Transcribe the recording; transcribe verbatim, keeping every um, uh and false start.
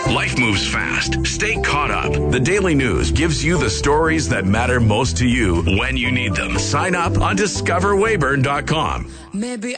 Life moves fast. Stay caught up. The Daily News gives you the stories that matter most to you when you need them. Sign up on discover weyburn dot com. Maybe